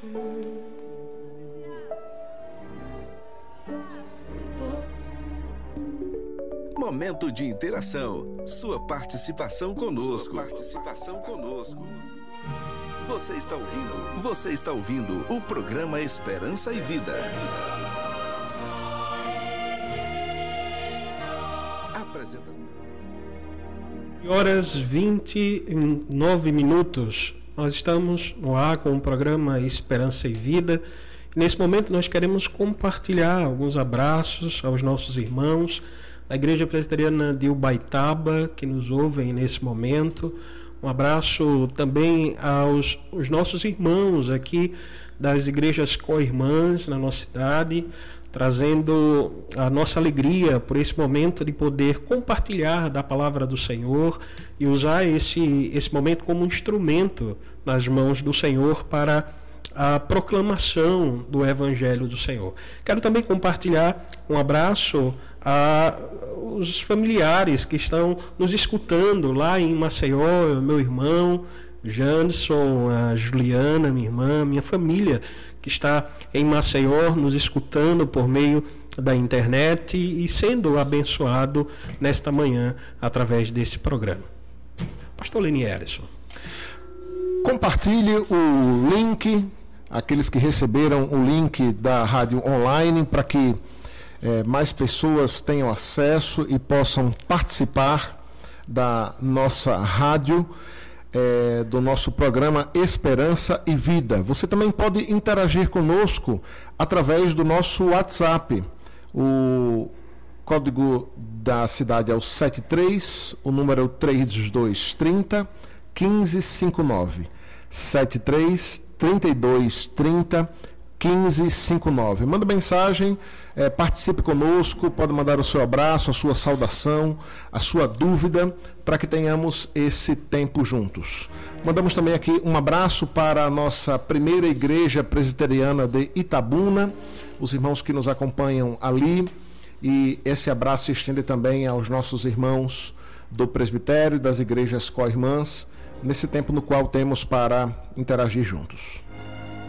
Momento de interação. Sua participação conosco. Você está ouvindo o programa Esperança e Vida. Apresentação. Horas 29 minutos. Nós estamos no ar com o programa Esperança e Vida. Nesse momento nós queremos compartilhar alguns abraços aos nossos irmãos da Igreja Presbiteriana de Ubaitaba, que nos ouvem nesse momento. Um abraço também aos nossos irmãos aqui das igrejas co-irmãs na nossa cidade, trazendo a nossa alegria por esse momento de poder compartilhar da palavra do Senhor e usar esse momento como um instrumento nas mãos do Senhor para a proclamação do Evangelho do Senhor. Quero também compartilhar um abraço aos familiares que estão nos escutando lá em Maceió, meu irmão Janderson, a Juliana, minha irmã, minha família que está em Maceió nos escutando por meio da internet e sendo abençoado nesta manhã através desse programa. Pastor Lenierson. Compartilhe o link, aqueles que receberam o link da rádio online, para que mais pessoas tenham acesso e possam participar da nossa rádio, do nosso programa Esperança e Vida. Você também pode interagir conosco através do nosso WhatsApp. O código da cidade é o 73, o número é o 3230 1559. 73 32 30 1559. Manda mensagem, participe conosco, pode mandar o seu abraço, a sua saudação, a sua dúvida, para que tenhamos esse tempo juntos. Mandamos também aqui um abraço para a nossa primeira igreja presbiteriana de Itabuna, os irmãos que nos acompanham ali, e esse abraço se estende também aos nossos irmãos do presbitério e das igrejas co-irmãs, nesse tempo no qual temos para interagir juntos.